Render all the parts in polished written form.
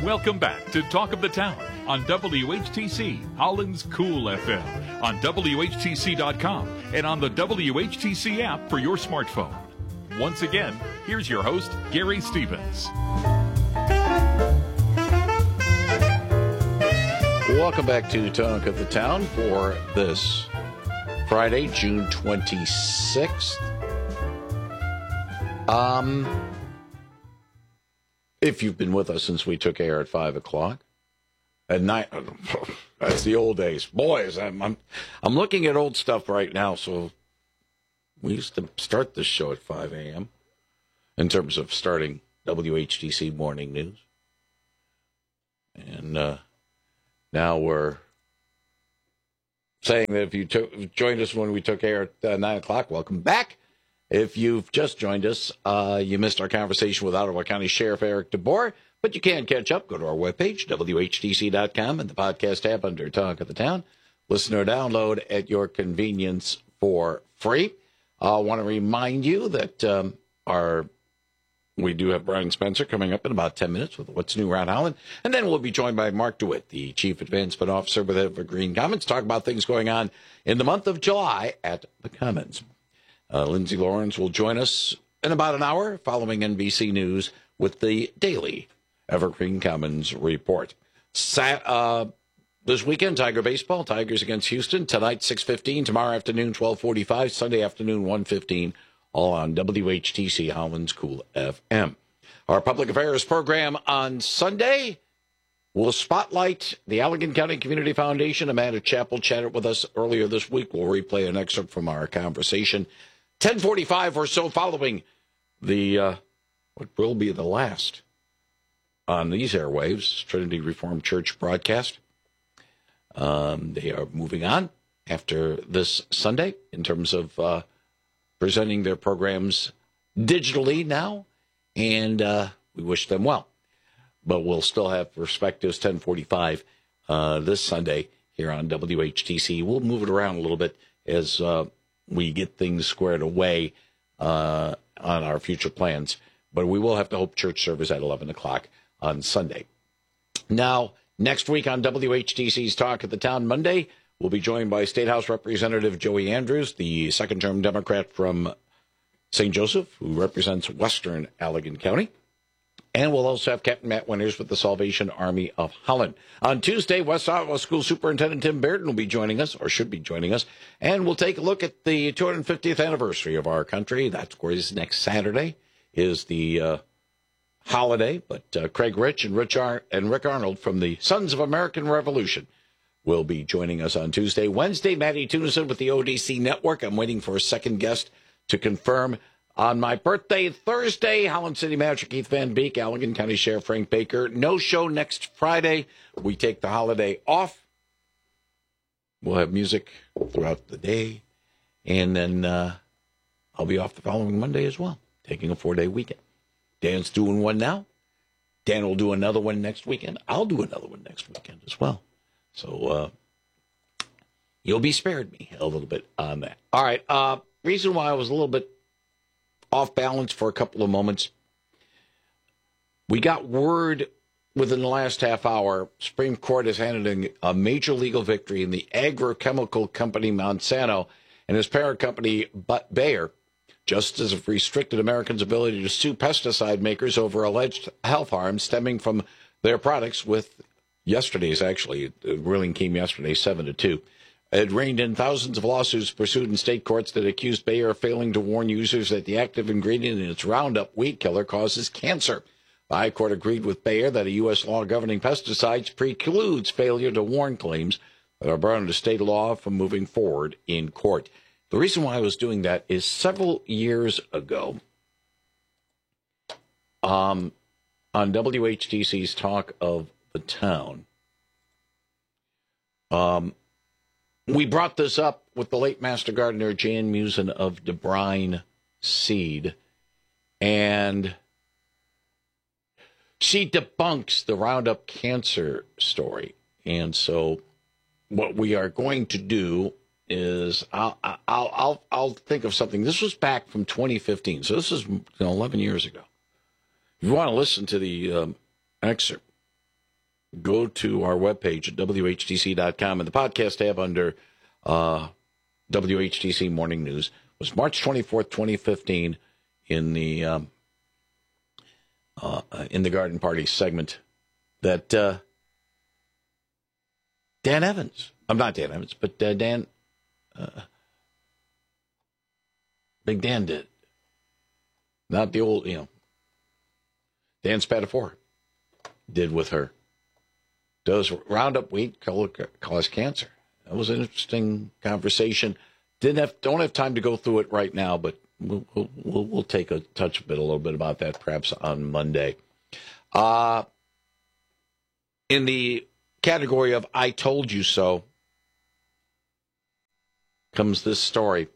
Welcome back to Talk of the Town on WHTC, Holland's Cool FM, on WHTC.com, and on the WHTC app for your smartphone. Once again, here's your host, Gary Stevens. Welcome back to Talk of the Town for this Friday, June 26th. If you've been with us since we took air at 5 o'clock, at night, that's the old days. Boys, I'm looking at old stuff right now, so we used to start this show at 5 a.m. in terms of starting WHTC Morning News. And now we're saying that if you joined us when we took air at 9 o'clock, welcome back. If you've just joined us, you missed our conversation with Ottawa County Sheriff Eric DeBoer, but you can catch up. Go to our webpage, WHTC.com, and the podcast tab under Talk of the Town. Listen or download at your convenience for free. I want to remind you that we do have Brian Spencer coming up in about 10 minutes with What's New Around Holland. And then we'll be joined by Mark DeWitt, the Chief Advancement Officer with Evergreen Commons, talk about things going on in the month of July at the Commons. Lindsay Lawrence will join us in about an hour following NBC News with the daily Evergreen Commons report. This weekend, Tiger baseball, Tigers against Houston. Tonight, 6:15. Tomorrow afternoon, 12:45. Sunday afternoon, 1:15. All on WHTC Holland's Cool FM. Our public affairs program on Sunday will spotlight the Allegan County Community Foundation. Amanda Chappell chatted with us earlier this week. We'll replay an excerpt from our conversation. 10:45 or so following the what will be the last on these airwaves, Trinity Reformed Church broadcast. They are moving on after this Sunday in terms of presenting their programs digitally now, and we wish them well. But we'll still have Perspectives 10:45 this Sunday here on WHTC. We'll move it around a little bit as we get things squared away on our future plans. But we will have the Hope Church service at 11 o'clock on Sunday. Now, next week on WHTC's Talk of the Town Monday, we'll be joined by State House Representative Joey Andrews, the second-term Democrat from St. Joseph, who represents Western Allegan County. And we'll also have Captain Matt Winters with the Salvation Army of Holland. On Tuesday, West Ottawa School Superintendent Tim Bairden will be joining us, or should be joining us, and we'll take a look at the 250th anniversary of our country. That's, of course, next Saturday is the holiday. But Craig Rich and Rick Arnold from the Sons of American Revolution will be joining us on Tuesday. Wednesday, Maddie Tunison with the ODC Network. I'm waiting for a second guest to confirm. On my birthday, Thursday, Holland City Manager Keith Van Beek, Allegan County Sheriff Frank Baker. No show next Friday. We take the holiday off. We'll have music throughout the day. And then I'll be off the following Monday as well, taking a 4-day weekend. Dan's doing one now. Dan will do another one next weekend. I'll do another one next weekend as well. So you'll be spared me a little bit on that. All right. Reason why I was a little bit off balance for a couple of moments. We got word within the last half hour, Supreme Court is handing a major legal victory in the agrochemical company Monsanto and his parent company Bayer. Justices have restricted Americans' ability to sue pesticide makers over alleged health harm stemming from their products with yesterday's, actually, the ruling came yesterday, 7-2. It reigned in thousands of lawsuits pursued in state courts that accused Bayer of failing to warn users that the active ingredient in its Roundup weed killer causes cancer. The High Court agreed with Bayer that a U.S. law governing pesticides precludes failure to warn claims that are brought under state law from moving forward in court. The reason why I was doing that is several years ago, on WHTC's Talk of the Town, we brought this up with the late Master Gardener Jan Musin of DeBrine Seed, and she debunks the Roundup cancer story. And so what we are going to do is I'll think of something. This was back from 2015, so this is 11 years ago. If you want to listen to the excerpt, go to our webpage at WHTC.com and the podcast tab under WHTC Morning News. It was March 24th, 2015 in the Garden Party segment that Dan Evans, I'm not Dan Evans, but Big Dan did. Not the old, Dan Spatafora did with her. Does Roundup wheat cause cancer? That was an interesting conversation. Don't have time to go through it right now, but we'll take a little bit about that perhaps on Monday. In the category of I told you so comes this story.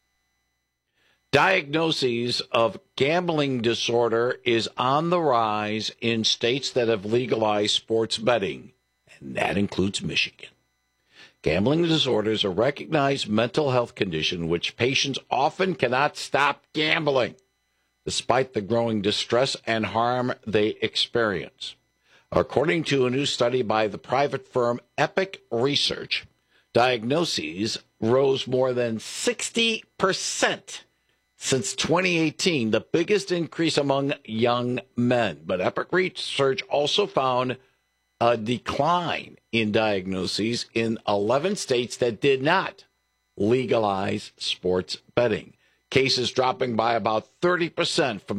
Diagnoses of gambling disorder is on the rise in states that have legalized sports betting, and that includes Michigan. Gambling disorder is a recognized mental health condition which patients often cannot stop gambling, despite the growing distress and harm they experience. According to a new study by the private firm Epic Research, diagnoses rose more than 60% since 2018, the biggest increase among young men. But Epic Research also found a decline in diagnoses in 11 states that did not legalize sports betting. Cases dropping by about 30% from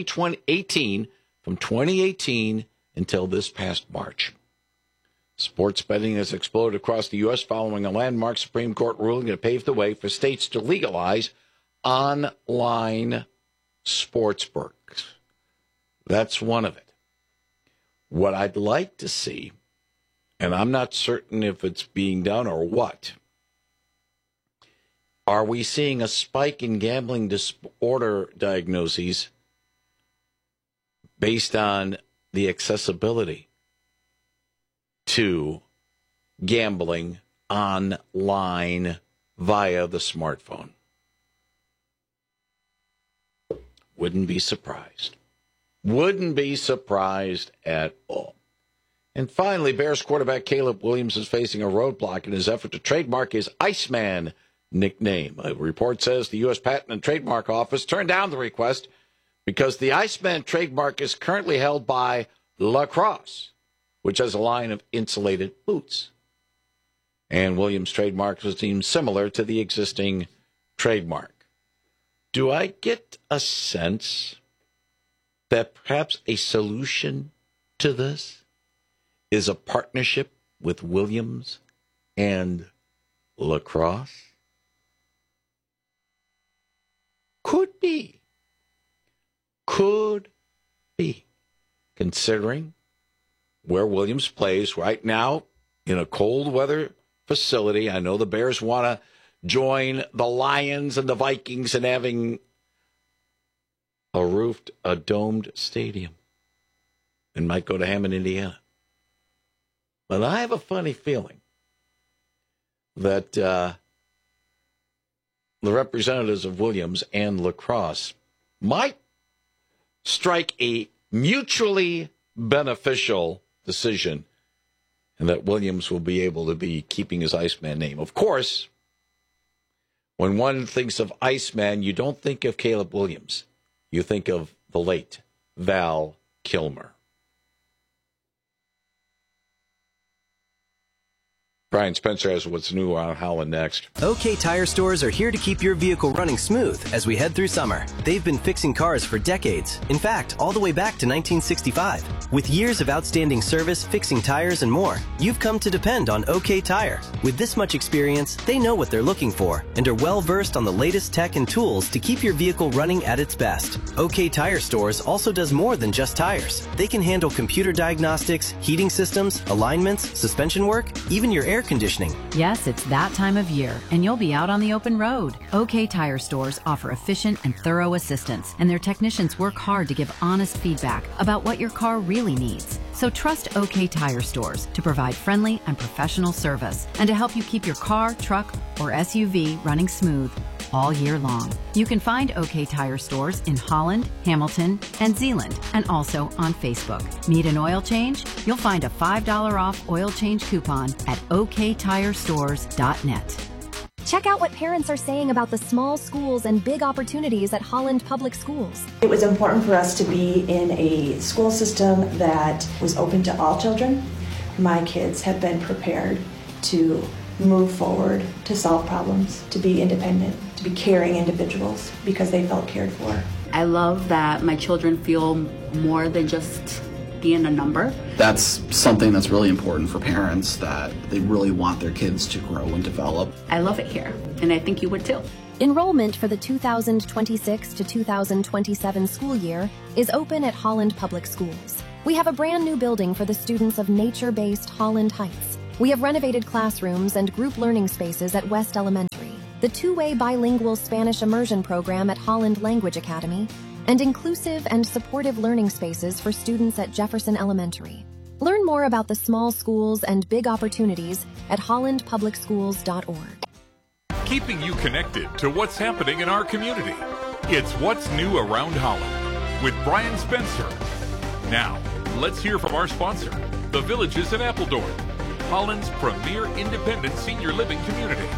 2018 until this past March. Sports betting has exploded across the U.S. following a landmark Supreme Court ruling that paved the way for states to legalize online sportsbooks. That's one of it. What I'd like to see, and I'm not certain if it's being done or what, are we seeing a spike in gambling disorder diagnoses based on the accessibility to gambling online via the smartphone? Wouldn't be surprised. Wouldn't be surprised at all. And finally, Bears quarterback Caleb Williams is facing a roadblock in his effort to trademark his Iceman nickname. A report says the U.S. Patent and Trademark Office turned down the request because the Iceman trademark is currently held by Lacrosse, which has a line of insulated boots. And Williams' trademark was deemed similar to the existing trademark. Do I get a sense that perhaps a solution to this is a partnership with Williams and Lacrosse? Could be. Could be. Considering where Williams plays right now in a cold weather facility. I know the Bears want to join the Lions and the Vikings in having a domed stadium, and might go to Hammond, Indiana. But I have a funny feeling that the representatives of Williams and Lacrosse might strike a mutually beneficial decision, and that Williams will be able to be keeping his Iceman name. Of course, when one thinks of Iceman, you don't think of Caleb Williams. You think of the late Val Kilmer. Brian Spencer has what's new on Howland next. OK Tire stores are here to keep your vehicle running smooth as we head through summer. They've been fixing cars for decades. In fact, all the way back to 1965. With years of outstanding service, fixing tires, and more, you've come to depend on OK Tire. With this much experience, they know what they're looking for and are well versed on the latest tech and tools to keep your vehicle running at its best. OK Tire stores also does more than just tires. They can handle computer diagnostics, heating systems, alignments, suspension work, even your air conditioning. Yes, it's that time of year, and you'll be out on the open road. OK Tire stores offer efficient and thorough assistance, and their technicians work hard to give honest feedback about what your car really needs. So trust OK Tire stores to provide friendly and professional service and to help you keep your car, truck, or SUV running smooth. all year long. You can find OK Tire stores in Holland, Hamilton, and Zeeland, and also on Facebook. Need an oil change? You'll find a $5 off oil change coupon at oktirestores.net. Check out what parents are saying about the small schools and big opportunities at Holland Public Schools. It was important for us to be in a school system that was open to all children. My kids have been prepared to move forward, to solve problems, to be independent, to be caring individuals because they felt cared for. I love that my children feel more than just being a number. That's something that's really important for parents, that they really want their kids to grow and develop. I love it here, and I think you would too. Enrollment for the 2026 to 2027 school year is open at Holland Public Schools. We have a brand new building for the students of nature-based Holland Heights. We have renovated classrooms and group learning spaces at West Elementary, the two-way bilingual Spanish immersion program at Holland Language Academy, and inclusive and supportive learning spaces for students at Jefferson Elementary. Learn more about the small schools and big opportunities at hollandpublicschools.org. Keeping you connected to what's happening in our community. It's What's New Around Holland with Brian Spencer. Now, let's hear from our sponsor, the Villages at Appledorn, Holland's premier independent senior living community.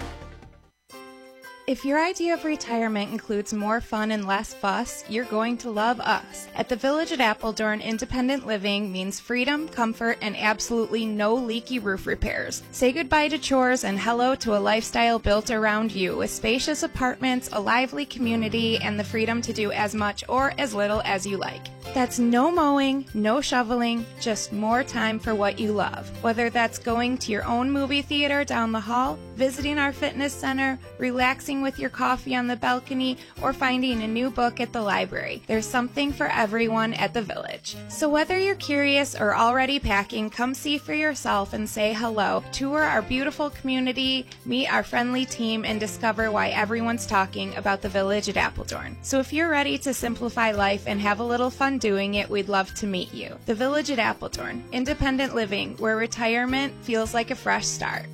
If your idea of retirement includes more fun and less fuss, you're going to love us. At the Village at Appledorn, independent living means freedom, comfort, and absolutely no leaky roof repairs. Say goodbye to chores and hello to a lifestyle built around you with spacious apartments, a lively community, and the freedom to do as much or as little as you like. That's no mowing, no shoveling, just more time for what you love. Whether that's going to your own movie theater down the hall, visiting our fitness center, relaxing with your coffee on the balcony, or finding a new book at the library. There's something for everyone at the Village. So whether you're curious or already packing, come see for yourself and say hello. Tour our beautiful community, meet our friendly team, and discover why everyone's talking about the Village at Appledorn. So if you're ready to simplify life and have a little fun doing it, we'd love to meet you. The Village at Appledorn, independent living, where retirement feels like a fresh start.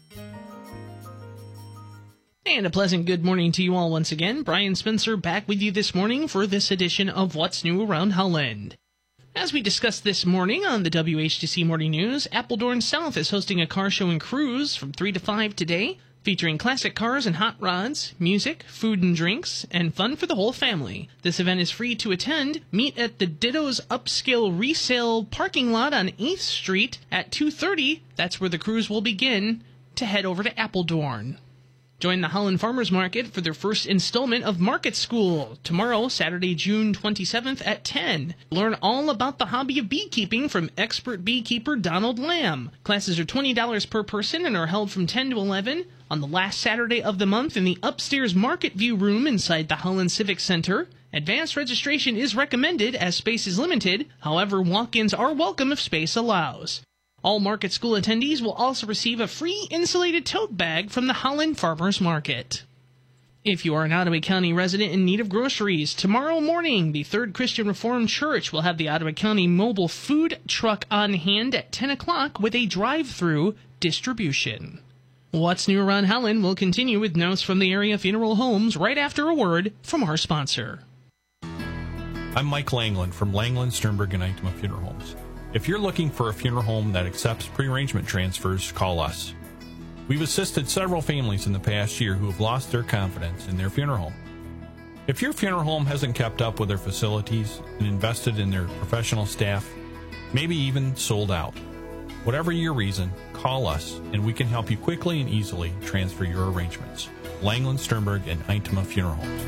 And a pleasant good morning to you all once again. Brian Spencer back with you this morning for this edition of What's New Around Holland. As we discussed this morning on the WHTC Morning News, Appledorn South is hosting a car show and cruise from 3 to 5 today, featuring classic cars and hot rods, music, food and drinks, and fun for the whole family. This event is free to attend. Meet at the Ditto's Upscale Resale parking lot on 8th Street at 2:30. That's where the cruise will begin to head over to Appledorn. Join the Holland Farmers Market for their first installment of Market School tomorrow, Saturday, June 27th at 10. Learn all about the hobby of beekeeping from expert beekeeper Donald Lamb. Classes are $20 per person and are held from 10 to 11 on the last Saturday of the month in the upstairs Market View room inside the Holland Civic Center. Advanced registration is recommended as space is limited. However, walk-ins are welcome if space allows. All Market School attendees will also receive a free insulated tote bag from the Holland Farmers Market. If you are an Ottawa County resident in need of groceries, tomorrow morning the Third Christian Reformed Church will have the Ottawa County mobile food truck on hand at 10 o'clock with a drive-through distribution. What's New Around Holland will continue with notes from the area funeral homes right after a word from our sponsor. I'm Mike Langland from Langland, Sternberg, and Eichmann Funeral Homes. If you're looking for a funeral home that accepts pre-arrangement transfers, call us. We've assisted several families in the past year who have lost their confidence in their funeral home. If your funeral home hasn't kept up with their facilities and invested in their professional staff, maybe even sold out, whatever your reason, call us and we can help you quickly and easily transfer your arrangements. Langland, Sternberg, and Eichmann Funeral Homes.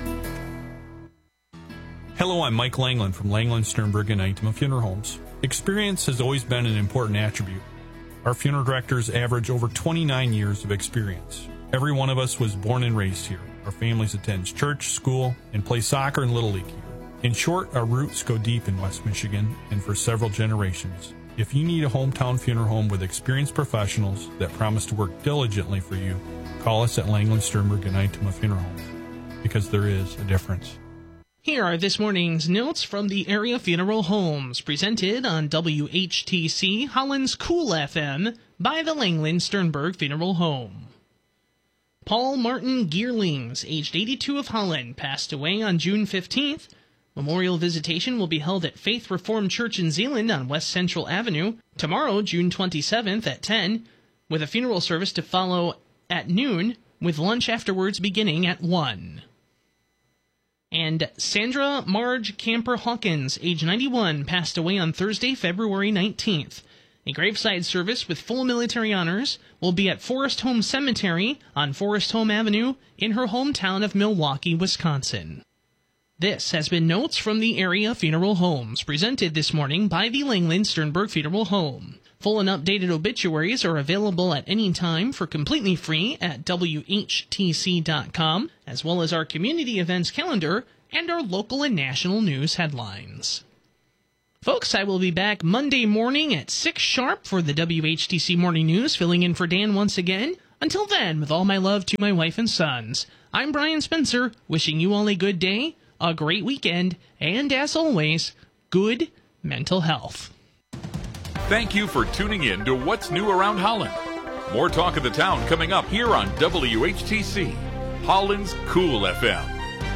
Hello, I'm Mike Langland from Langland, Sternberg, and Eichmann Funeral Homes. Experience has always been an important attribute. Our funeral directors average over 29 years of experience. Every one of us was born and raised here. Our families attend church, school, and play soccer and Little League here. In short, our roots go deep in West Michigan and for several generations. If you need a hometown funeral home with experienced professionals that promise to work diligently for you, call us at Langland, Sternberg, and Eichmann Funeral Homes, because there is a difference. Here are this morning's notes from the area funeral homes, presented on WHTC Holland's Cool FM by the Langland Sternberg Funeral Home. Paul Martin Geerlings, aged 82 of Holland, passed away on June 15th. Memorial visitation will be held at Faith Reformed Church in Zeeland on West Central Avenue tomorrow, June 27th at 10, with a funeral service to follow at noon, with lunch afterwards beginning at 1. And Sandra Marge Camper Hawkins, age 91, passed away on Thursday, February 19th. A graveside service with full military honors will be at Forest Home Cemetery on Forest Home Avenue in her hometown of Milwaukee, Wisconsin. This has been Notes from the Area Funeral Homes, presented this morning by the Langland Sternberg Funeral Home. Full and updated obituaries are available at any time for completely free at WHTC.com, as well as our community events calendar and our local and national news headlines. Folks, I will be back Monday morning at 6 sharp for the WHTC Morning News, filling in for Dan once again. Until then, with all my love to my wife and sons, I'm Brian Spencer, wishing you all a good day, a great weekend, and as always, good mental health. Thank you for tuning in to What's New Around Holland. More talk of the town coming up here on WHTC, Holland's Cool FM.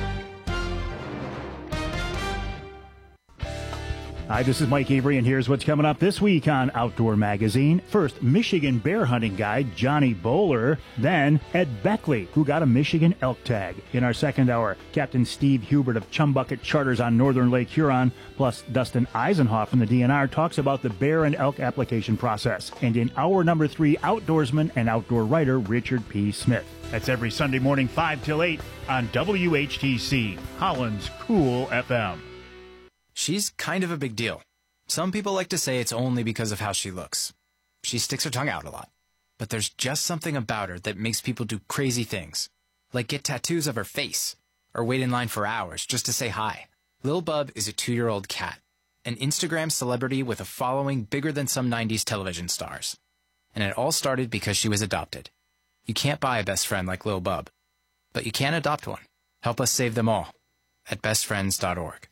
Hi, this is Mike Avery, and here's what's coming up this week on Outdoor Magazine. First, Michigan bear hunting guide Johnny Bowler. Then, Ed Beckley, who got a Michigan elk tag. In our second hour, Captain Steve Hubert of Chumbucket Charters on Northern Lake Huron, plus Dustin Eisenhoff from the DNR talks about the bear and elk application process. And in hour number 3, outdoorsman and outdoor writer Richard P. Smith. That's every Sunday morning, 5 till 8 on WHTC, Holland's Cool FM. She's kind of a big deal. Some people like to say it's only because of how she looks. She sticks her tongue out a lot. But there's just something about her that makes people do crazy things. Like get tattoos of her face, or wait in line for hours just to say hi. Lil Bub is a 2-year-old cat, an Instagram celebrity with a following bigger than some 90s television stars. And it all started because she was adopted. You can't buy a best friend like Lil Bub, but you can adopt one. Help us save them all at bestfriends.org.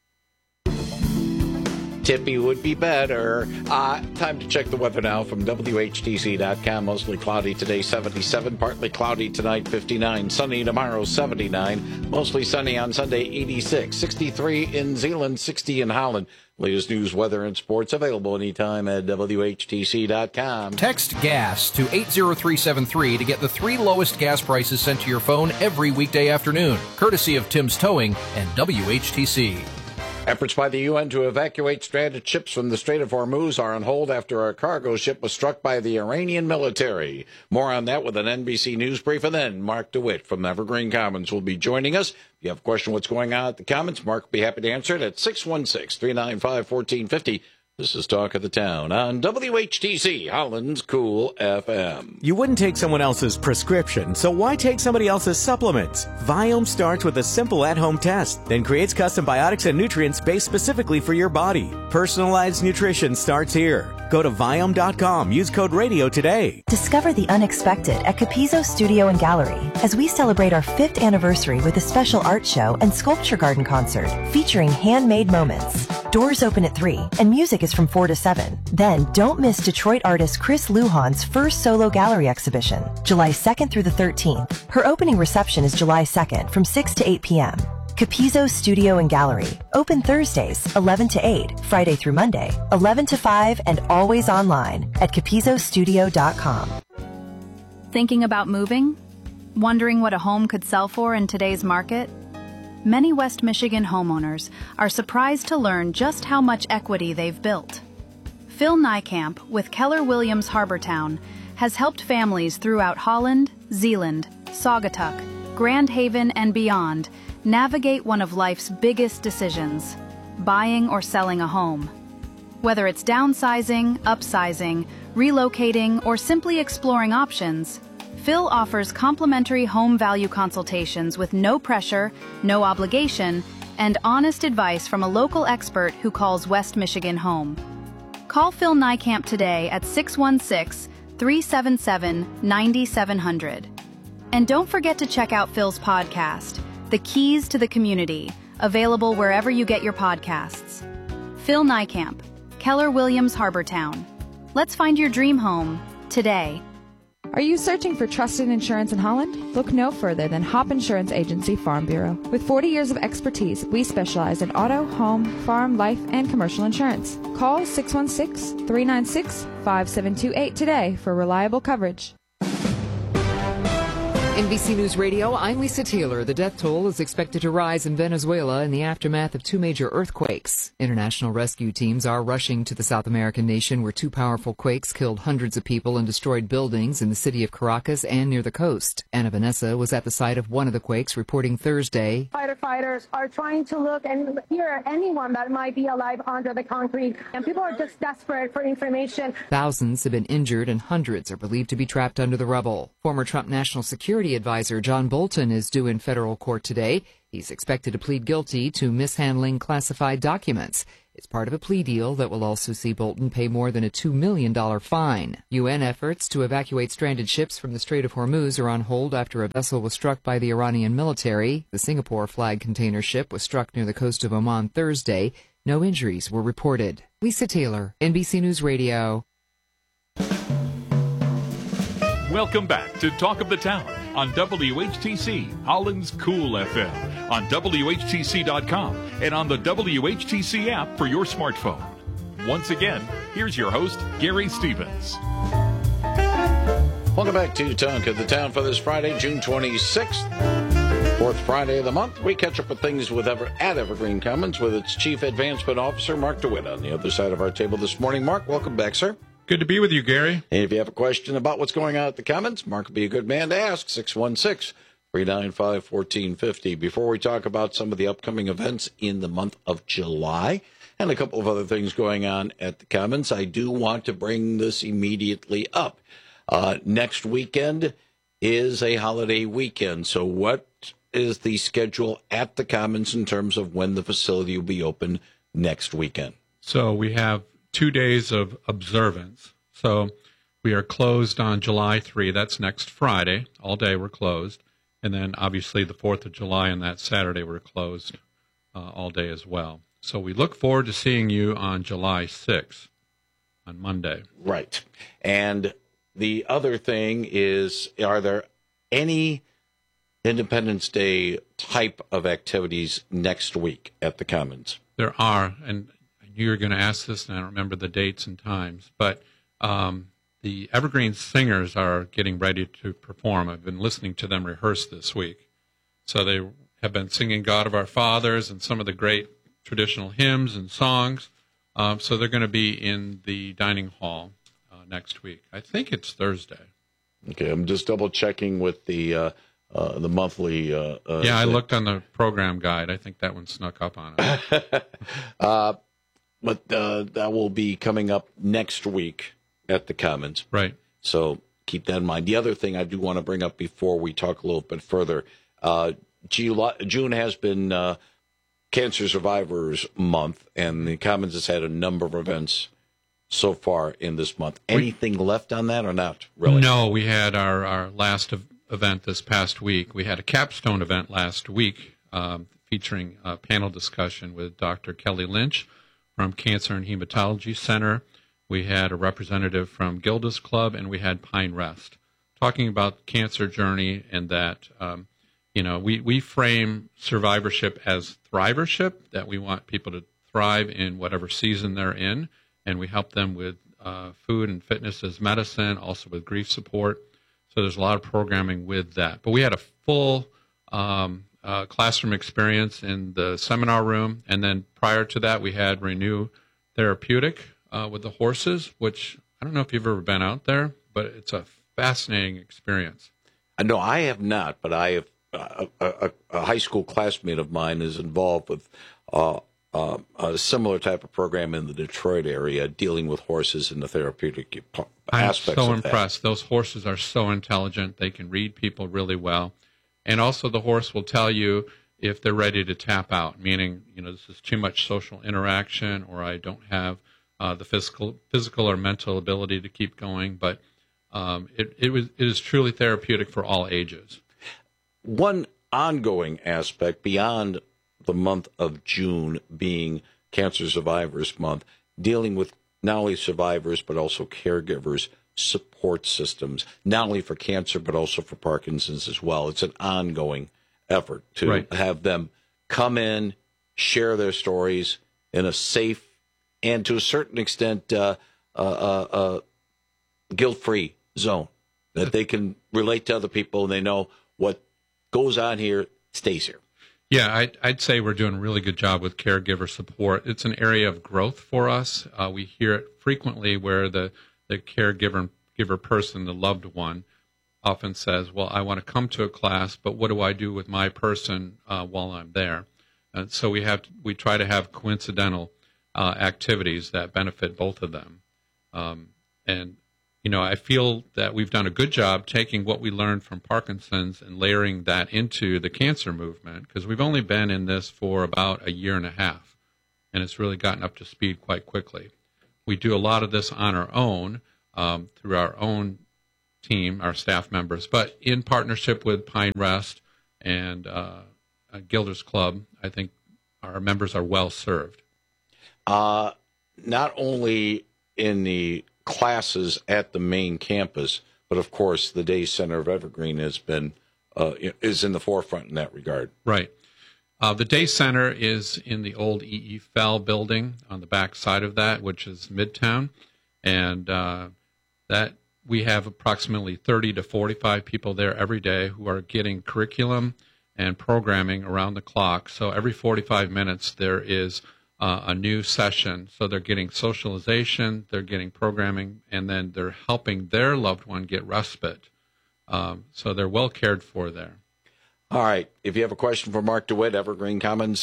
Tippy would be better. Time to check the weather now from WHTC.com. Mostly cloudy today, 77. Partly cloudy tonight, 59. Sunny tomorrow, 79. Mostly sunny on Sunday, 86. 63 in Zeeland, 60 in Holland. Latest news, weather, and sports available anytime at WHTC.com. Text GAS to 80373 to get the 3 lowest gas prices sent to your phone every weekday afternoon, courtesy of Tim's Towing and WHTC. Efforts by the UN to evacuate stranded ships from the Strait of Hormuz are on hold after a cargo ship was struck by the Iranian military. More on that with an NBC News brief, and then Mark DeWitt from Evergreen Commons will be joining us. If you have a question what's going on at the Commons, Mark will be happy to answer it at 616-395-1450. This is Talk of the Town on WHTC, Holland's Cool FM. You wouldn't take someone else's prescription, so why take somebody else's supplements? Viome starts with a simple at-home test, then creates custom biotics and nutrients based specifically for your body. Personalized nutrition starts here. Go to Viome.com. Use code RADIO today. Discover the unexpected at Capizzo Studio and Gallery as we celebrate our 5th anniversary with a special art show and sculpture garden concert featuring handmade moments. Doors open at 3 and music is from 4 to 7. Then don't miss Detroit artist Chris Lujan's first solo gallery exhibition, July 2nd through the 13th. Her opening reception is July 2nd from 6 to 8 p.m. Capizzo Studio and Gallery. Open Thursdays, 11 to 8, Friday through Monday, 11 to 5, and always online at capizzostudio.com. Thinking about moving? Wondering what a home could sell for in today's market? Many West Michigan homeowners are surprised to learn just how much equity they've built. Phil Niekamp with Keller Williams Harbortown has helped families throughout Holland, Zeeland, Saugatuck, Grand Haven, and beyond navigate one of life's biggest decisions, buying or selling a home. Whether it's downsizing, upsizing, relocating, or simply exploring options, Phil offers complimentary home value consultations with no pressure, no obligation, and honest advice from a local expert who calls West Michigan home. Call Phil Niekamp today at 616-377-9700. And don't forget to check out Phil's podcast, The Keys to the Community, available wherever you get your podcasts. Phil Niekamp, Keller Williams Harbortown. Let's find your dream home today. Are you searching for trusted insurance in Holland? Look no further than Hop Insurance Agency Farm Bureau. With 40 years of expertise, we specialize in auto, home, farm, life, and commercial insurance. Call 616-396-5728 today for reliable coverage. NBC News Radio, I'm Lisa Taylor. The death toll is expected to rise in Venezuela in the aftermath of two major earthquakes. International rescue teams are rushing to the South American nation where two powerful quakes killed hundreds of people and destroyed buildings in the city of Caracas and near the coast. Anna Vanessa was at the site of one of the quakes, reporting Thursday. Firefighters are trying to look and hear anyone that might be alive under the concrete, and people are just desperate for information. Thousands have been injured and hundreds are believed to be trapped under the rubble. Former Trump National Security Advisor John Bolton is due in federal court today. He's expected to plead guilty to mishandling classified documents. It's part of a plea deal that will also see Bolton pay more than a $2 million fine. UN efforts to evacuate stranded ships from the Strait of Hormuz are on hold after a vessel was struck by the Iranian military. The Singapore flag container ship was struck near the coast of Oman Thursday. No injuries were reported. Lisa Taylor, NBC News Radio. Welcome back to Talk of the Town on WHTC, Holland's Cool FM, on WHTC.com, and on the WHTC app for your smartphone. Once again, here's your host, Gary Stevens. Welcome back to Talk of the Town for this Friday, June 26th, fourth Friday of the month. We catch up with things with at Evergreen Commons with its Chief Advancement Officer, Mark DeWitt, on the other side of our table this morning. Mark, welcome back, sir. Good to be with you, Gary. And if you have a question about what's going on at the Commons, Mark would be a good man to ask, 616-395-1450. Before we talk about some of the upcoming events in the month of July and a couple of other things going on at the Commons, I do want to bring this immediately up. Next weekend is a holiday weekend, so what is the schedule at the Commons in terms of when the facility will be open next weekend? So we have 2 days of observance. So we are closed on July 3. That's next Friday. All day we're closed. And then obviously the 4th of July and that Saturday we're closed all day as well. So we look forward to seeing you on July 6th, on Monday. Right. And the other thing is, are there any Independence Day type of activities next week at the Commons? There are, and you were going to ask this, and I don't remember the dates and times, but the Evergreen Singers are getting ready to perform. I've been listening to them rehearse this week. So they have been singing God of Our Fathers and some of the great traditional hymns and songs. So they're going to be in the dining hall next week. I think it's Thursday. Okay, I'm just double checking with the monthly. Yeah, I looked on the program guide. I think that one snuck up on it. But that will be coming up next week at the Commons. Right. So keep that in mind. The other thing I do want to bring up before we talk a little bit further, June has been Cancer Survivors Month, and the Commons has had a number of events so far in this month. Anything left on that or not, really? No, we had our last event this past week. We had a capstone event last week featuring a panel discussion with Dr. Kelly Lynch from Cancer and Hematology Center. We had a representative from Gilda's Club, and we had Pine Rest talking about the cancer journey, and that we frame survivorship as thrivership, that we want people to thrive in whatever season they're in, and we help them with food and fitness as medicine, also with grief support. So there's a lot of programming with that. But we had a full classroom experience in the seminar room, and then prior to that we had Renew Therapeutic with the horses, which I don't know if you've ever been out there, but it's a fascinating experience. No, I have not, but I have a high school classmate of mine is involved with a similar type of program in the Detroit area dealing with horses and the therapeutic aspects of that. I'm so impressed. Those horses are so intelligent. They can read people really well. And also the horse will tell you if they're ready to tap out, meaning, this is too much social interaction, or I don't have the physical or mental ability to keep going. But it is truly therapeutic for all ages. One ongoing aspect beyond the month of June being Cancer Survivors Month, dealing with not only survivors but also caregivers support systems, not only for cancer, but also for Parkinson's as well. It's an ongoing effort to have them come in, share their stories in a safe and to a certain extent guilt-free zone, that they can relate to other people and they know what goes on here stays here. Yeah, I'd say we're doing a really good job with caregiver support. It's an area of growth for us. We hear it frequently where the caregiver person, the loved one, often says, well, I want to come to a class, but what do I do with my person while I'm there? And so we try to have coincidental activities that benefit both of them. And, I feel that we've done a good job taking what we learned from Parkinson's and layering that into the cancer movement, because we've only been in this for about a year and a half, and it's really gotten up to speed quite quickly. We do a lot of this on our own, through our own team, our staff members, but in partnership with Pine Rest and Gilder's Club, I think our members are well served. Not only in the classes at the main campus, but of course the Day Center of Evergreen has been is in the forefront in that regard. Right. The Day Center is in the old E.E. Fell building on the back side of that, which is Midtown, and that we have approximately 30 to 45 people there every day who are getting curriculum and programming around the clock. So every 45 minutes there is a new session. So they're getting socialization, they're getting programming, and then they're helping their loved one get respite. So they're well cared for there. All right. If you have a question for Mark DeWitt, Evergreen Commons,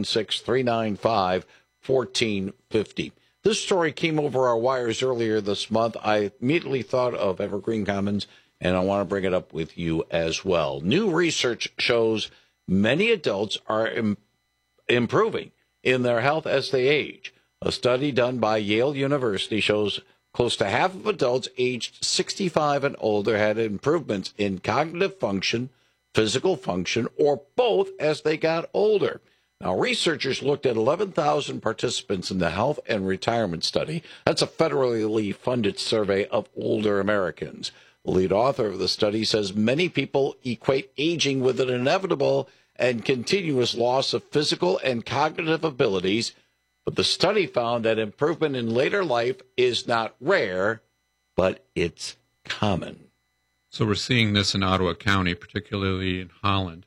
616-395-1450. This story came over our wires earlier this month. I immediately thought of Evergreen Commons, and I want to bring it up with you as well. New research shows many adults are improving in their health as they age. A study done by Yale University shows close to half of adults aged 65 and older had improvements in cognitive function, physical function, or both as they got older. Now, researchers looked at 11,000 participants in the Health and Retirement Study. That's a federally funded survey of older Americans. The lead author of the study says many people equate aging with an inevitable and continuous loss of physical and cognitive abilities, but the study found that improvement in later life is not rare, but it's common. So we're seeing this in Ottawa County, particularly in Holland.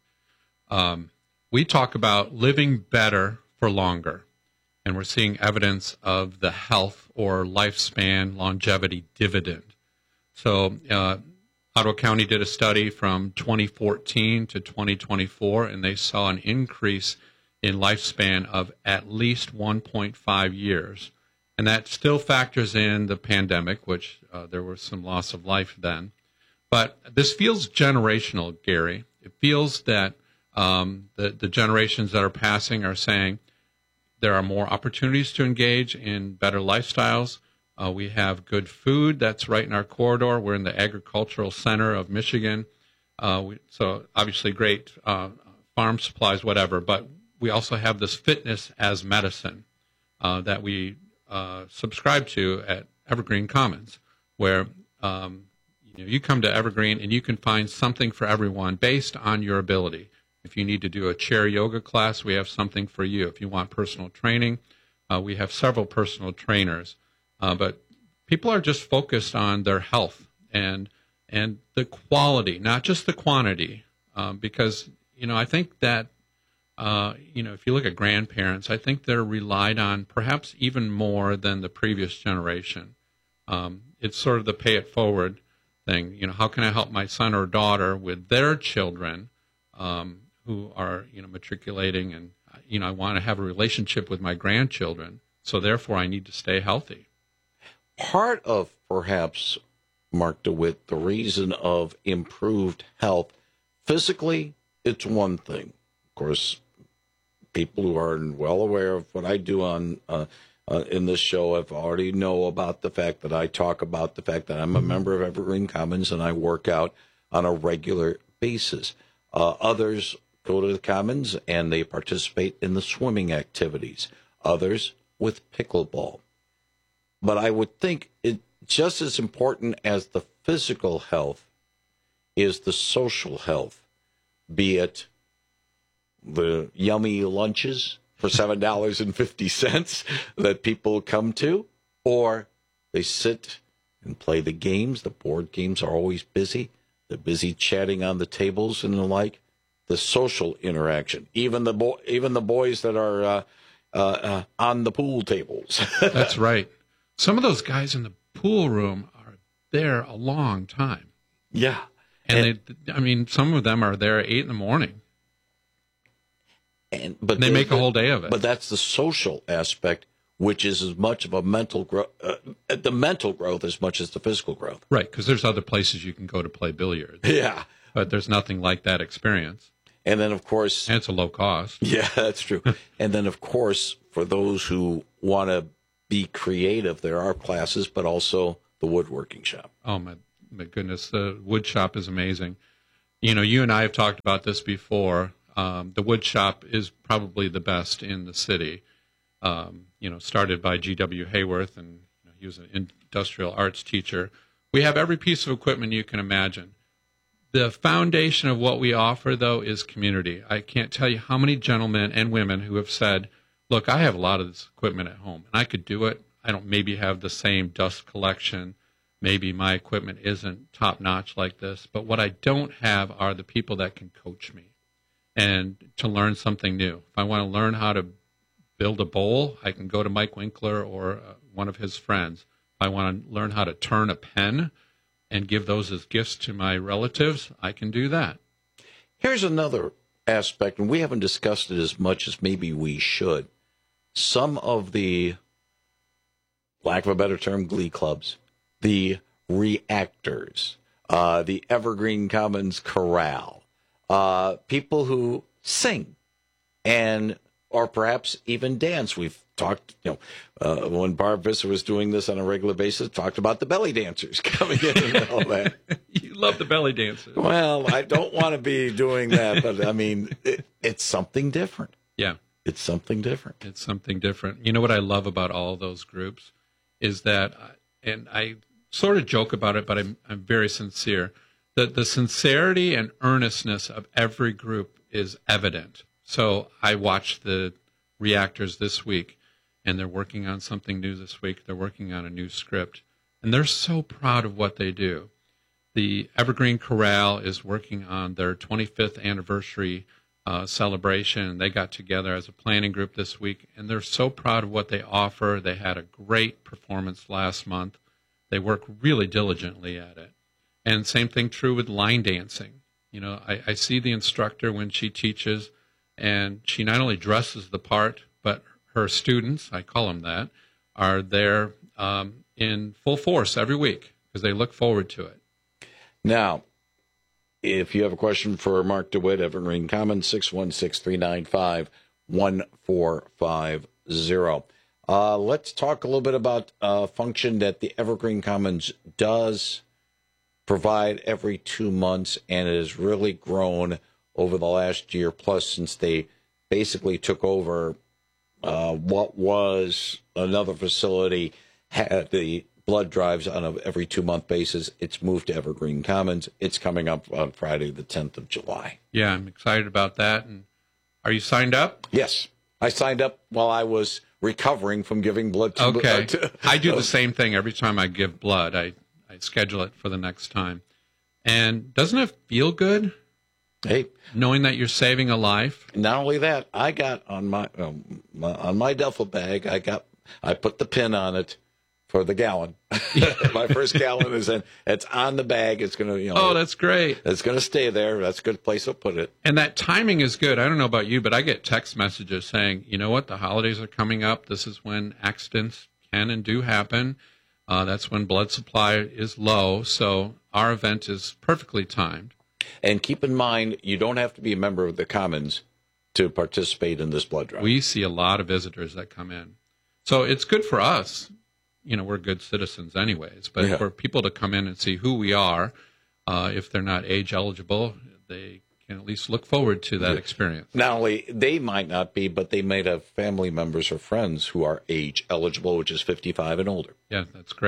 We talk about living better for longer, and we're seeing evidence of the health or lifespan longevity dividend. So Ottawa County did a study from 2014 to 2024, and they saw an increase in lifespan of at least 1.5 years. And that still factors in the pandemic, which there was some loss of life then. But this feels generational, Gary. It feels that the generations that are passing are saying there are more opportunities to engage in better lifestyles. We have good food that's right in our corridor. We're in the agricultural center of Michigan. So obviously great farm supplies, whatever. But we also have this fitness as medicine that we subscribe to at Evergreen Commons, where you come to Evergreen and you can find something for everyone based on your ability. If you need to do a chair yoga class, we have something for you. If you want personal training, we have several personal trainers. But people are just focused on their health and the quality, not just the quantity. Because, I think that, if you look at grandparents, I think they're relied on perhaps even more than the previous generation. It's sort of the pay it forward thing. How can I help my son or daughter with their children who are, matriculating and, I want to have a relationship with my grandchildren. So therefore I need to stay healthy. Part of perhaps, Mark DeWitt, the reason of improved health, physically, it's one thing. Of course, people who are well aware of what I do on in this show have already know about the fact that I talk about the fact that I'm a member of Evergreen Commons and I work out on a regular basis. Others go to the Commons and they participate in the swimming activities. Others with pickleball. But I would think just as important as the physical health is the social health, be it the yummy lunches for $7.50 that people come to, or they sit and play the games. The board games are always busy. They're busy chatting on the tables and the like. The social interaction, even the boys that are on the pool tables. That's right. Some of those guys in the pool room are there a long time. Yeah. And some of them are there at 8 a.m. But they make a whole day of it. But that's the social aspect, which is as much of a mental growth, the mental growth as much as the physical growth. Right, because there's other places you can go to play billiards. Yeah. But there's nothing like that experience. And then, of course... And it's a low cost. Yeah, that's true. And then, of course, for those who want to be creative, there are classes, but also the woodworking shop. Oh, my goodness. The wood shop is amazing. You know, you and I have talked about this before. The wood shop is probably the best in the city. Started by G.W. Hayworth, and he was an industrial arts teacher. We have every piece of equipment you can imagine. The foundation of what we offer, though, is community. I can't tell you how many gentlemen and women who have said, look, I have a lot of this equipment at home, and I could do it. I don't maybe have the same dust collection. Maybe my equipment isn't top-notch like this. But what I don't have are the people that can coach me and to learn something new. If I want to learn how to build a bowl, I can go to Mike Winkler or one of his friends. If I want to learn how to turn a pen and give those as gifts to my relatives, I can do that. Here's another aspect, and we haven't discussed it as much as maybe we should. Some of the, lack of a better term, glee clubs, the reactors, the Evergreen Commons Chorale, people who sing and or perhaps even dance. We've talked, when Barb Visser was doing this on a regular basis, talked about the belly dancers coming in and all that. You love the belly dancers. Well, I don't want to be doing that, but I mean, it's something different. Yeah. It's something different. It's something different. You know what I love about all those groups is that, and I sort of joke about it, but I'm very sincere, that the sincerity and earnestness of every group is evident. So I watched the reactors this week, and they're working on something new this week. They're working on a new script, and they're so proud of what they do. The Evergreen Chorale is working on their 25th anniversary celebration. They got together as a planning group this week, and they're so proud of what they offer. They had a great performance last month. They work really diligently at it. And same thing true with line dancing. You know, I see the instructor when she teaches, and she not only dresses the part, but her students, I call them that, are there in full force every week because they look forward to it. Now, if you have a question for Mark DeWitt, Evergreen Commons, 616-395-1450. Let's talk a little bit about a function that the Evergreen Commons does provide every 2 months, and it has really grown over the last year plus since they basically took over what was another facility, had the blood drives on an every 2 month basis. It's moved to Evergreen Commons. It's coming up on Friday, the 10th of July. Yeah, I'm excited about that. And are you signed up? Yes. I signed up while I was recovering from giving blood to... Okay. I do the same thing every time I give blood. I schedule it for the next time. And doesn't it feel good? Hey, knowing that you're saving a life. Not only that, I got on my duffel bag, I put the pin on it for the gallon. My first gallon is in. It's on the bag. It's going to, Oh, that's great. It's going to stay there. That's a good place to put it. And that timing is good. I don't know about you, but I get text messages saying, you know what, the holidays are coming up. This is when accidents can and do happen. That's when blood supply is low. So our event is perfectly timed. And keep in mind, you don't have to be a member of the Commons to participate in this blood drive. We see a lot of visitors that come in. So it's good for us. You know, we're good citizens anyways. But for people to come in and see who we are, if they're not age eligible, they can at least look forward to that experience. Not only they might not be, but they might have family members or friends who are age eligible, which is 55 and older. Yeah, that's great.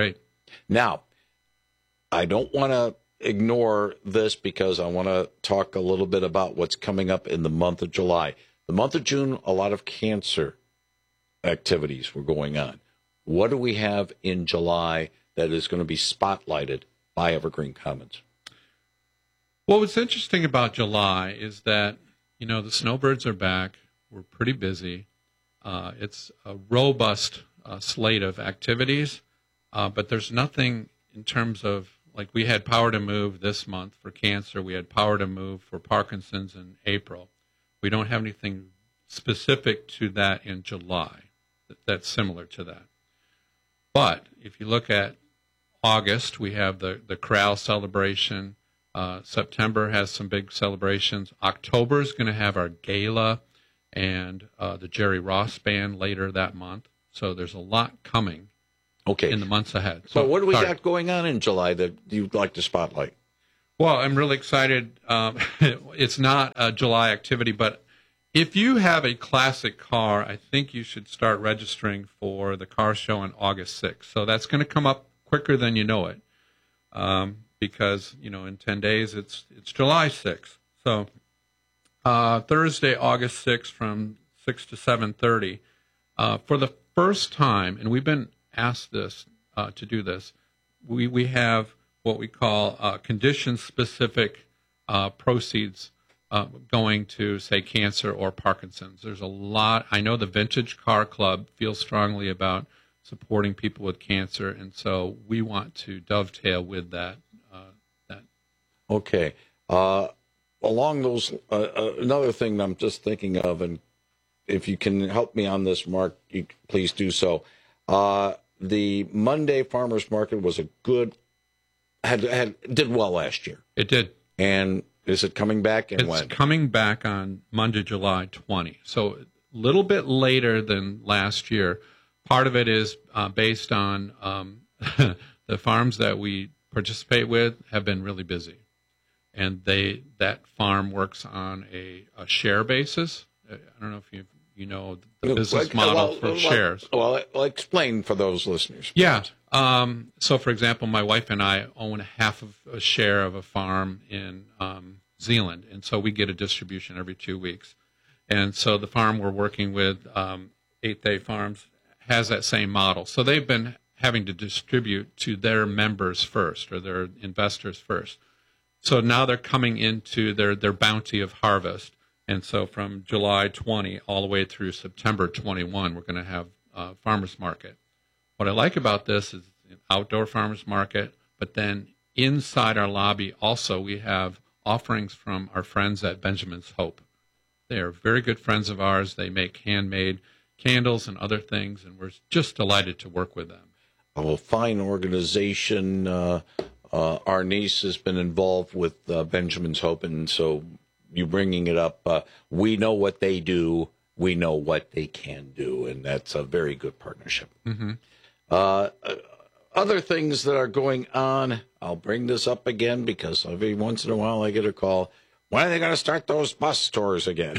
Now, I don't want to ignore this because I want to talk a little bit about what's coming up in the month of July. The month of June, a lot of cancer activities were going on. What do we have in July that is going to be spotlighted by Evergreen Commons? Well, what's interesting about July is that, the snowbirds are back. We're pretty busy. It's a robust slate of activities, but there's nothing in terms of, like, we had Power to Move this month for cancer. We had Power to Move for Parkinson's in April. We don't have anything specific to that in July that's similar to that. But if you look at August, we have the Corral celebration. September has some big celebrations. October is going to have our gala and the Jerry Ross Band later that month. So there's a lot coming in the months ahead. So what do we got going on in July that you'd like to spotlight? Well, I'm really excited. It's not a July activity, but if you have a classic car, I think you should start registering for the car show on August 6th. So that's going to come up quicker than you know it, because in 10 days it's July 6th. So Thursday, August 6th, from 6 to 7:30, for the first time, and we've been asked this to do this, we have what we call condition-specific proceeds going to, say, cancer or Parkinson's. There's a lot. I know the Vintage Car Club feels strongly about supporting people with cancer, and so we want to dovetail with that. Okay. Along those, another thing I'm just thinking of, and if you can help me on this, Mark, you please do so. The Monday Farmers Market was a good, did well last year. It did. And is it coming back, and when? It's coming back on Monday, July 20. So a little bit later than last year. Part of it is based on the farms that we participate with have been really busy. And that farm works on a share basis. I don't know if you know the business model for shares. Well, explain for those listeners. Yeah. So, for example, my wife and I own half of a share of a farm in Zealand, and so we get a distribution every 2 weeks. And so the farm we're working with, Eighth Day Farms, has that same model. So they've been having to distribute to their members first, or their investors first. So now they're coming into their bounty of harvest. And so from July 20 all the way through September 21, we're going to have farmers market. What I like about this is an outdoor farmers market, but then inside our lobby also we have offerings from our friends at Benjamin's Hope. They are very good friends of ours. They make handmade candles and other things, and we're just delighted to work with them. A fine organization. Our niece has been involved with Benjamin's Hope, and so you bringing it up, we know what they do, we know what they can do, and that's a very good partnership. Mm-hmm. Other things that are going on, I'll bring this up again because every once in a while I get a call, when are they going to start those bus tours again?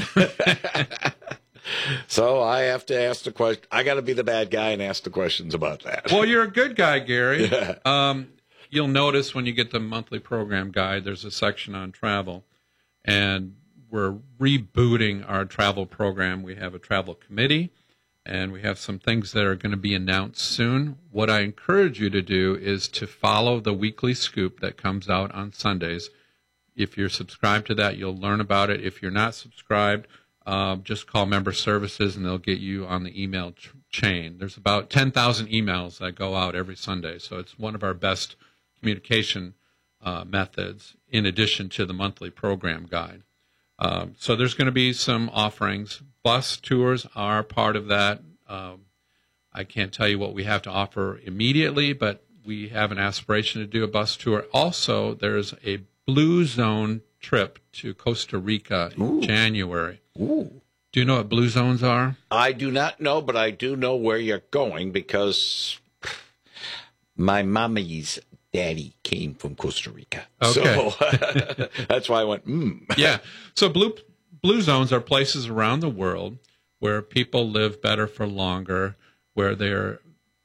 So I have to ask the question. I got to be the bad guy and ask the questions about that. Well, you're a good guy, Gary. You'll notice when you get the monthly program guide, there's a section on travel. And we're rebooting our travel program. We have a travel committee, and we have some things that are going to be announced soon. What I encourage you to do is to follow the weekly scoop that comes out on Sundays. If you're subscribed to that, you'll learn about it. If you're not subscribed, just call Member Services, and they'll get you on the email chain. There's about 10,000 emails that go out every Sunday, so it's one of our best communication methods in addition to the monthly program guide. So there's going to be some offerings. Bus tours are part of that. I can't tell you what we have to offer immediately, but we have an aspiration to do a bus tour. Also, there's a Blue Zone trip to Costa Rica in January. Ooh. Do you know what Blue Zones are? I do not know, but I do know where you're going because my mommy's daddy came from Costa Rica. Okay. So that's why I went, Yeah. So blue zones are places around the world where people live better for longer, where they're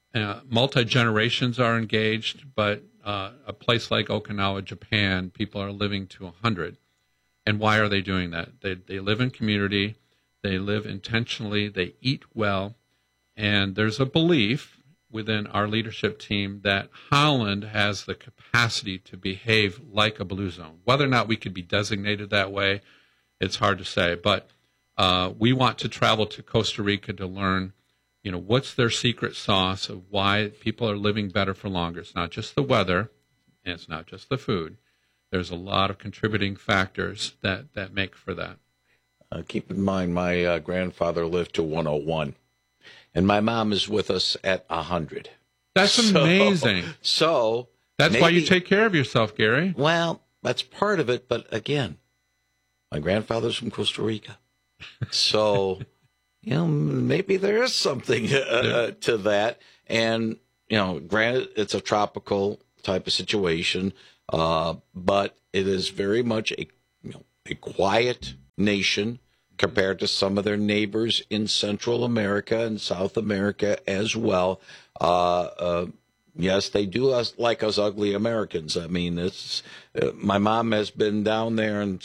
multi-generations are engaged, but a place like Okinawa, Japan, people are living to 100. And why are they doing that? They live in community, they live intentionally, they eat well, and there's a belief within our leadership team that Holland has the capacity to behave like a blue zone. Whether or not we could be designated that way, it's hard to say. But we want to travel to Costa Rica to learn, what's their secret sauce of why people are living better for longer. It's not just the weather, and it's not just the food. There's a lot of contributing factors that make for that. Keep in mind, my grandfather lived to 101. And my mom is with us at 100. That's amazing. So that's why you take care of yourself, Gary. Well, that's part of it. But again, my grandfather's from Costa Rica. So, maybe there is something to that. And, granted, it's a tropical type of situation. But it is very much a quiet nation compared to some of their neighbors in Central America and South America as well. Yes, they do like us ugly Americans. I mean, it's my mom has been down there and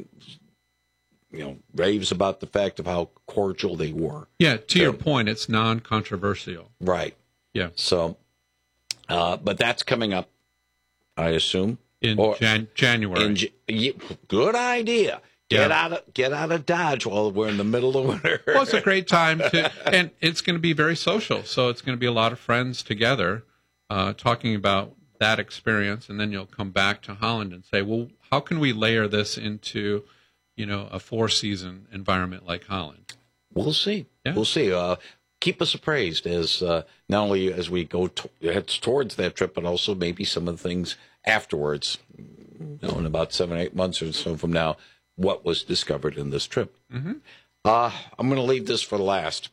raves about the fact of how cordial they were. Yeah, to your point, it's non-controversial. Right. Yeah. So, but that's coming up, I assume, in January. Good idea. Get out of Dodge while we're in the middle of winter. Well, it's a great time and it's going to be very social. So it's going to be a lot of friends together talking about that experience, and then you'll come back to Holland and say, well, how can we layer this into, a 4-season environment like Holland? We'll see. Yeah. We'll see. Keep us appraised as not only as we go head towards that trip, but also maybe some of the things afterwards. In about 7-8 months or so from now, what was discovered in this trip. Mm-hmm. I'm going to leave this for last.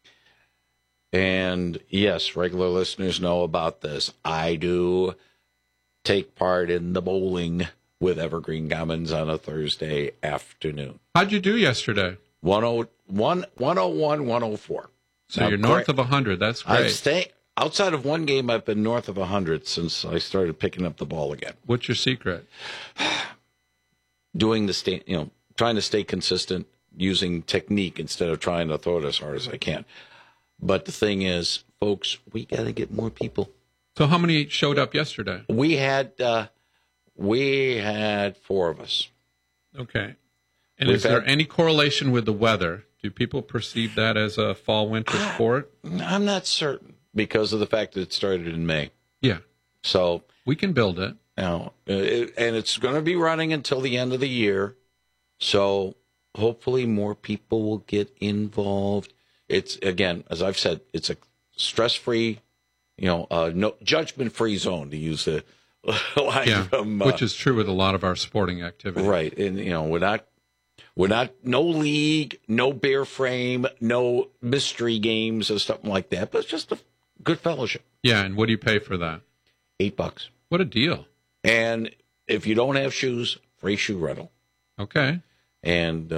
And yes, regular listeners know about this. I do take part in the bowling with Evergreen Commons on a Thursday afternoon. How'd you do yesterday? 101, 104. So now, you're north of 100. That's great. Outside of one game, I've been north of 100 since I started picking up the ball again. What's your secret? Doing trying to stay consistent, using technique instead of trying to throw it as hard as I can. But the thing is, folks, we got to get more people. So how many showed up yesterday? We had 4 of us. Okay. And is there any correlation with the weather? Do people perceive that as a fall-winter sport? I'm not certain because of the fact that it started in May. Yeah. So we can build it. And it's going to be running until the end of the year. So hopefully more people will get involved. It's, again, as I've said, it's a stress-free, no judgment-free zone, to use the line from... which is true with a lot of our sporting activity. Right. And, we're not, no league, no bear frame, no mystery games or something like that, but it's just a good fellowship. Yeah, and what do you pay for that? $8. What a deal. And if you don't have shoes, free shoe rental. Okay. And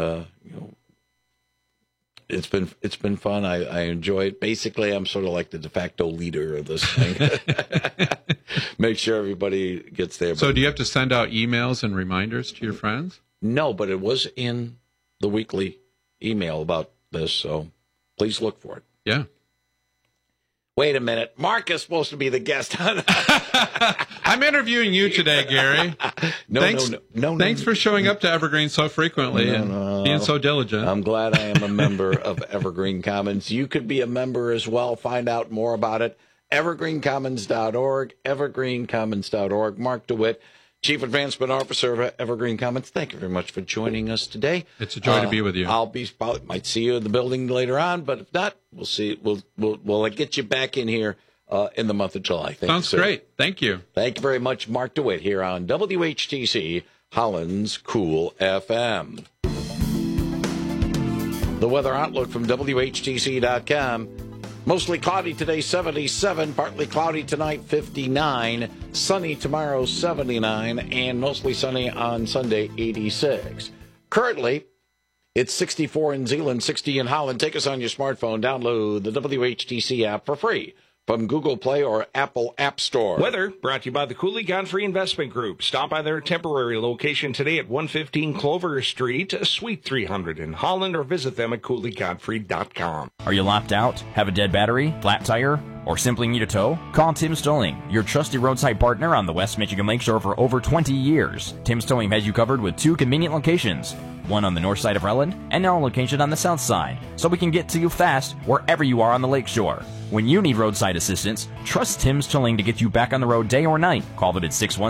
it's been fun. I enjoy it. Basically, I'm sort of like the de facto leader of this thing. Make sure everybody gets there. So do you have to send out emails and reminders to your friends? No, but it was in the weekly email about this, so please look for it. Yeah. Wait a minute. Mark is supposed to be the guest. I'm interviewing you today, Gary. No. Thanks for showing up to Evergreen so frequently and being so diligent. I'm glad I am a member of Evergreen Commons. You could be a member as well. Find out more about it. evergreencommons.org, evergreencommons.org. Mark DeWitt, Chief Advancement Officer of Evergreen Commons. Thank you very much for joining us today. It's a joy to be with you. Might see you in the building later on, but if not, we'll see. We'll get you back in here in the month of July. Sounds great. Thank you. Thank you very much, Mark DeWitt, here on WHTC Holland's Cool FM. The weather outlook from WHTC.com. Mostly cloudy today, 77. Partly cloudy tonight, 59. Sunny tomorrow, 79. And mostly sunny on Sunday, 86. Currently, it's 64 in Zeeland, 60 in Holland. Take us on your smartphone. Download the WHTC app for free from Google Play or Apple App Store. Weather brought to you by the Cooley Godfrey Investment Group. Stop by their temporary location today at 115 Clover Street, Suite 300 in Holland, or visit them at CooleyGodfrey.com. Are you locked out? Have a dead battery? Flat tire? Or simply need a tow? Call Tim's Towing, your trusted roadside partner on the West Michigan Lakeshore for over 20 years. Tim's Towing has you covered with 2 convenient locations, one on the north side of Relland and now a location on the south side, so we can get to you fast wherever you are on the lakeshore. When you need roadside assistance, trust Tim's Towing to get you back on the road day or night. Call them at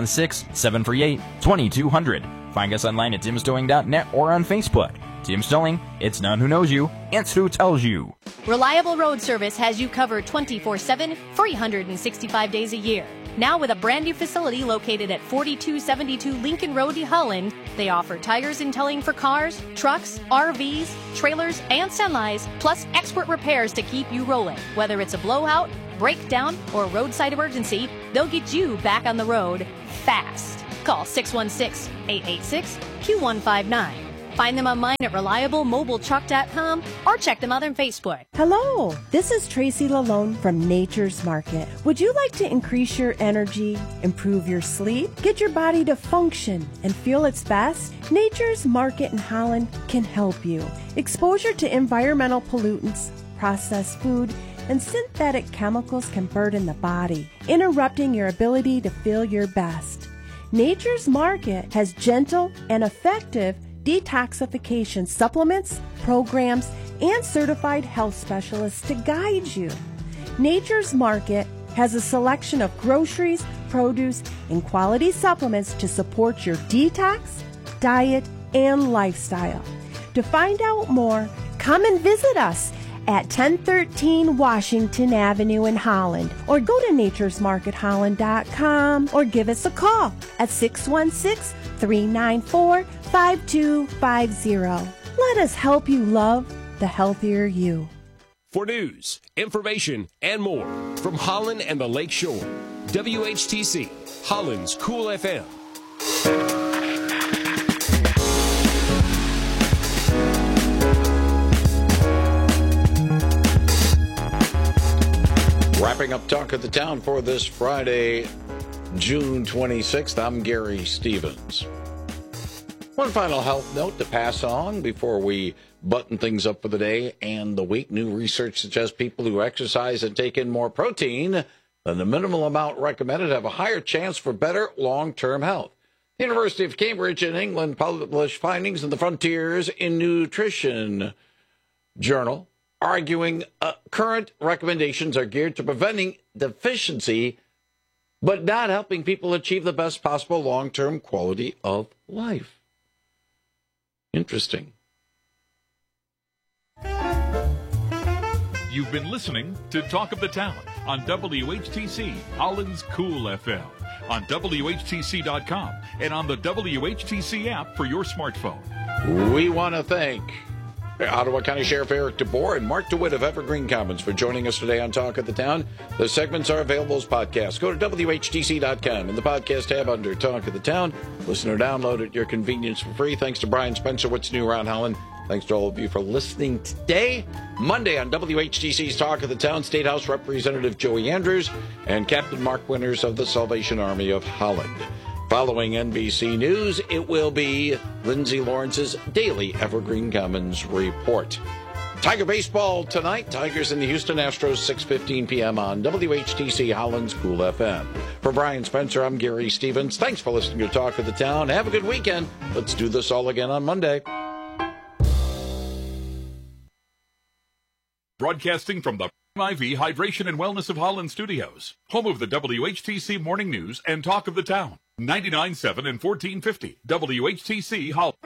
616-738-2200. Find us online at timstowing.net or on Facebook. Tim's Towing, it's not who knows you, it's who tells you. Reliable Road Service has you covered 24/7, 365 days a year. Now with a brand new facility located at 4272 Lincoln Road, Holland, they offer tires and towing for cars, trucks, RVs, trailers, and semis, plus expert repairs to keep you rolling. Whether it's a blowout, breakdown, or roadside emergency, they'll get you back on the road fast. Call 616-886-Q159. Find them online at reliablemobiletruck.com or check them out on Facebook. Hello, this is Tracy Lalone from Nature's Market. Would you like to increase your energy, improve your sleep, get your body to function and feel its best? Nature's Market in Holland can help you. Exposure to environmental pollutants, processed food, and synthetic chemicals can burden the body, interrupting your ability to feel your best. Nature's Market has gentle and effective detoxification supplements, programs, and certified health specialists to guide you. Nature's Market has a selection of groceries, produce, and quality supplements to support your detox, diet, and lifestyle. To find out more, come and visit us at 1013 Washington Avenue in Holland, or go to naturesmarketholland.com, or give us a call at 616-394-5250. Let us help you love the healthier you. For news, information, and more from Holland and the Lake Shore, WHTC, Holland's Cool FM. Wrapping up Talk of the Town for this Friday, June 26th, I'm Gary Stevens. One final health note to pass on before we button things up for the day and the week. New research suggests people who exercise and take in more protein than the minimal amount recommended have a higher chance for better long-term health. The University of Cambridge in England published findings in the Frontiers in Nutrition journal, arguing current recommendations are geared to preventing deficiency, but not helping people achieve the best possible long-term quality of life. Interesting. You've been listening to Talk of the Town on WHTC, Holland's Cool FM, on WHTC.com, and on the WHTC app for your smartphone. We want to thank Ottawa County Sheriff Eric DeBoer and Mark DeWitt of Evergreen Commons for joining us today on Talk of the Town. The segments are available as podcasts. Go to WHTC.com in the podcast tab under Talk of the Town. Listen or download at your convenience for free. Thanks to Brian Spencer, What's New Around Holland. Thanks to all of you for listening today. Monday on WHTC's Talk of the Town, State House Representative Joey Andrews and Captain Mark Winters of the Salvation Army of Holland. Following NBC News, it will be Lindsay Lawrence's daily Evergreen Commons report. Tiger baseball tonight. Tigers and the Houston Astros, 6:15 p.m. on WHTC Holland's Cool FM. For Brian Spencer, I'm Gary Stevens. Thanks for listening to Talk of the Town. Have a good weekend. Let's do this all again on Monday. Broadcasting from the IV Hydration and Wellness of Holland Studios, home of the WHTC Morning News and Talk of the Town. 99.7 and 1450 WHTC Holland.